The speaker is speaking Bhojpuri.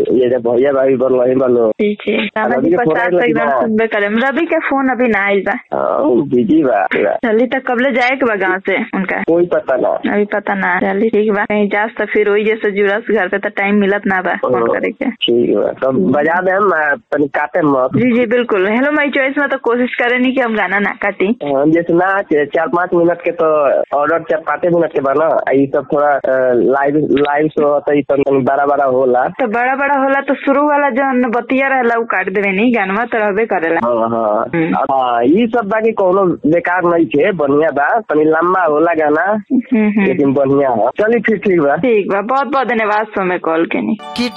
ये भैया भाभी बोल रही बोलो। ठीक है रवि के सुनबे करे। रवि के फोन अभी ना आइल बा, बिजी बा। चली तक कबले जाए के बा गाँव से उनका कोई पता ना, अभी पता ना। चली ठीक बा, कहीं जास तो फिर वही जैसे जुड़स घर पे तो टाइम मिलत ना बा फोन करे के। ठीक बा तो बजा दे हम तनी काटे मत। जी बिल्कुल। हेलो माई चॉइस में तो कोशिश करे नहीं कि हम गाना ना काटी। जैसे ना 4-5 मिनट के तो ऑर्डर 4-5 मिनट के बना, ये सब थोड़ा लाइव शो होता है तो बड़ा होला। तो बड़ा होला तो शुरू वाला जो बतिया रहला उ काट देवे नहीं, गानवा तो रहबे करेला। हाँ ये सब बाकी कोनो बेकार नहीं थे, बढ़िया बा, तनी लंबा होला गाना लेकिन बढ़िया है। चलिए फिर ठीक बा। बहुत बहुत धन्यवाद सो में कॉल के नहीं।